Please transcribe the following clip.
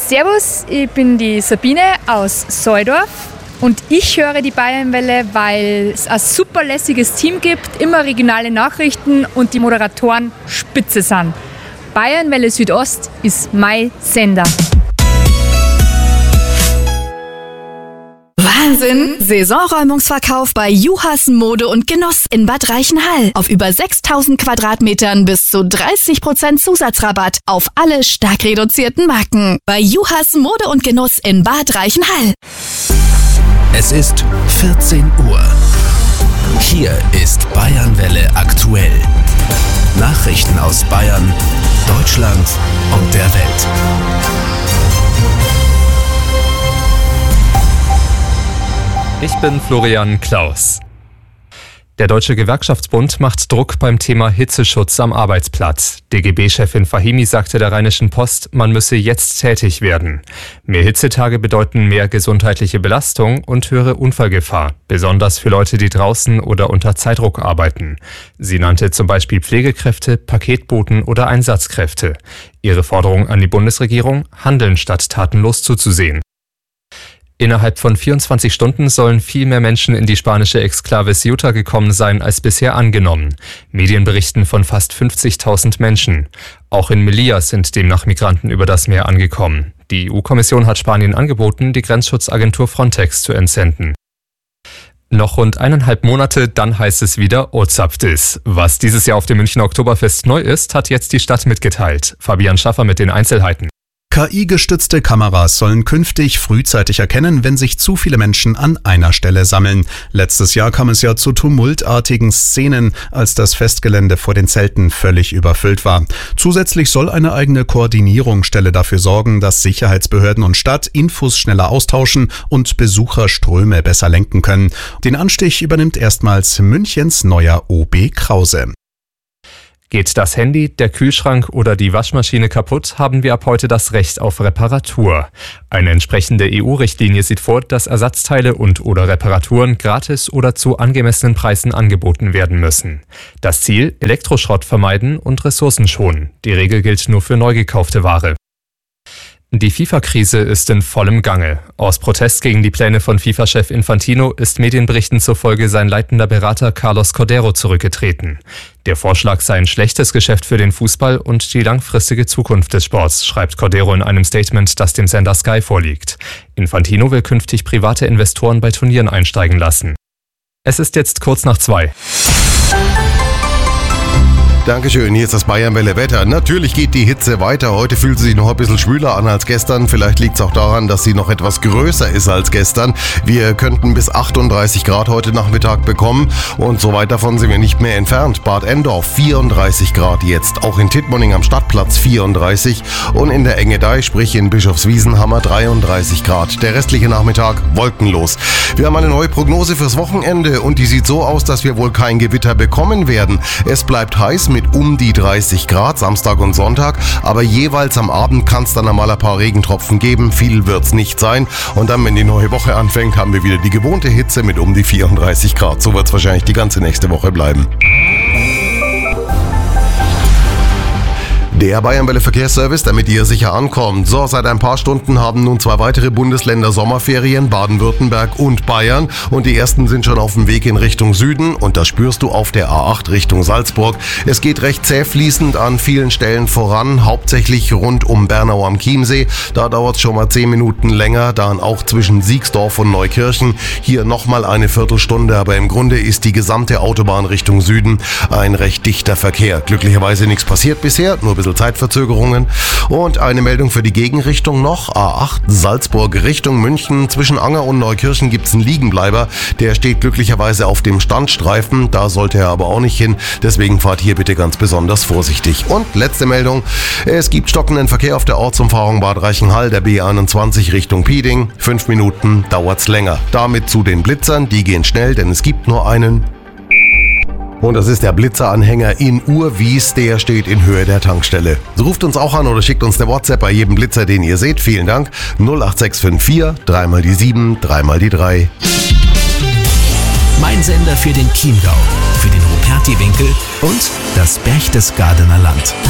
Servus, ich bin die Sabine aus Soldorf und ich höre die Bayernwelle, weil es ein super lässiges Team gibt, immer regionale Nachrichten und die Moderatoren spitze sind. Bayernwelle Südost ist mein Sender. Wahnsinn! Saisonräumungsverkauf bei Juhas Mode und Genuss in Bad Reichenhall. Auf über 6.000 Quadratmetern bis zu 30% Zusatzrabatt auf alle stark reduzierten Marken. Bei Juhas Mode und Genuss in Bad Reichenhall. Es ist 14 Uhr. Hier ist Bayernwelle aktuell. Nachrichten aus Bayern, Deutschland und der Welt. Ich bin Florian Klaus. Der Deutsche Gewerkschaftsbund macht Druck beim Thema Hitzeschutz am Arbeitsplatz. DGB-Chefin Fahimi sagte der Rheinischen Post, man müsse jetzt tätig werden. Mehr Hitzetage bedeuten mehr gesundheitliche Belastung und höhere Unfallgefahr, besonders für Leute, die draußen oder unter Zeitdruck arbeiten. Sie nannte zum Beispiel Pflegekräfte, Paketboten oder Einsatzkräfte. Ihre Forderung an die Bundesregierung: handeln statt tatenlos zuzusehen. Innerhalb von 24 Stunden sollen viel mehr Menschen in die spanische Exklave Ceuta gekommen sein als bisher angenommen. Medien berichten von fast 50.000 Menschen. Auch in Melilla sind demnach Migranten über das Meer angekommen. Die EU-Kommission hat Spanien angeboten, die Grenzschutzagentur Frontex zu entsenden. Noch rund 1,5 Monate, dann heißt es wieder Ozapftis. Was dieses Jahr auf dem Münchner Oktoberfest neu ist, hat jetzt die Stadt mitgeteilt. Fabian Schaffer mit den Einzelheiten. KI-gestützte Kameras sollen künftig frühzeitig erkennen, wenn sich zu viele Menschen an einer Stelle sammeln. Letztes Jahr kam es ja zu tumultartigen Szenen, als das Festgelände vor den Zelten völlig überfüllt war. Zusätzlich soll eine eigene Koordinierungsstelle dafür sorgen, dass Sicherheitsbehörden und Stadt Infos schneller austauschen und Besucherströme besser lenken können. Den Anstich übernimmt erstmals Münchens neuer OB Krause. Geht das Handy, der Kühlschrank oder die Waschmaschine kaputt, haben wir ab heute das Recht auf Reparatur. Eine entsprechende EU-Richtlinie sieht vor, dass Ersatzteile und/oder Reparaturen gratis oder zu angemessenen Preisen angeboten werden müssen. Das Ziel: Elektroschrott vermeiden und Ressourcen schonen. Die Regel gilt nur für neu gekaufte Ware. Die FIFA-Krise ist in vollem Gange. Aus Protest gegen die Pläne von FIFA-Chef Infantino ist Medienberichten zufolge sein leitender Berater Carlos Cordeiro zurückgetreten. Der Vorschlag sei ein schlechtes Geschäft für den Fußball und die langfristige Zukunft des Sports, schreibt Cordeiro in einem Statement, das dem Sender Sky vorliegt. Infantino will künftig private Investoren bei Turnieren einsteigen lassen. Es ist jetzt kurz nach 2. Dankeschön, hier ist das Bayernwelle Wetter. Natürlich geht die Hitze weiter. Heute fühlt sie sich noch ein bisschen schwüler an als gestern. Vielleicht liegt es auch daran, dass sie noch etwas größer ist als gestern. Wir könnten bis 38 Grad heute Nachmittag bekommen und so weit davon sind wir nicht mehr entfernt. Bad Endorf 34 Grad jetzt, auch in Tittmoning am Stadtplatz 34 und in der Engedei, sprich in Bischofswiesen, haben wir 33 Grad. Der restliche Nachmittag wolkenlos. Wir haben eine neue Prognose fürs Wochenende und die sieht so aus, dass wir wohl kein Gewitter bekommen werden. Es bleibt heiß mit um die 30 Grad, Samstag und Sonntag, aber jeweils am Abend kann es dann einmal ein paar Regentropfen geben, viel wird es nicht sein und dann, wenn die neue Woche anfängt, haben wir wieder die gewohnte Hitze mit um die 34 Grad. So wird es wahrscheinlich die ganze nächste Woche bleiben. Der Bayernwelle Verkehrsservice, damit ihr sicher ankommt. So, seit ein paar Stunden haben nun 2 weitere Bundesländer Sommerferien, Baden-Württemberg und Bayern. Und die ersten sind schon auf dem Weg in Richtung Süden und das spürst du auf der A8 Richtung Salzburg. Es geht recht zäh fließend an vielen Stellen voran, hauptsächlich rund um Bernau am Chiemsee. Da dauert es schon mal 10 Minuten länger, dann auch zwischen Siegsdorf und Neukirchen. Hier nochmal eine Viertelstunde, aber im Grunde ist die gesamte Autobahn Richtung Süden ein recht dichter Verkehr. Glücklicherweise nichts passiert bisher, nur ein bisschen Zeitverzögerungen. Und eine Meldung für die Gegenrichtung noch. A8 Salzburg Richtung München. Zwischen Anger und Neukirchen gibt es einen Liegenbleiber. Der steht glücklicherweise auf dem Standstreifen. Da sollte er aber auch nicht hin. Deswegen fahrt hier bitte ganz besonders vorsichtig. Und letzte Meldung. Es gibt stockenden Verkehr auf der Ortsumfahrung Bad Reichenhall, der B21 Richtung Pieding. 5 Minuten dauert's länger. Damit zu den Blitzern. Die gehen schnell, denn es gibt nur einen. Und das ist der Blitzeranhänger in Urwies, der steht in Höhe der Tankstelle. So ruft uns auch an oder schickt uns eine WhatsApp bei jedem Blitzer, den ihr seht. Vielen Dank. 08654 3 mal die 7, 3 mal die 3. Mein Sender für den Chiemgau, für den Ruperti-Winkel und das Berchtesgadener Land.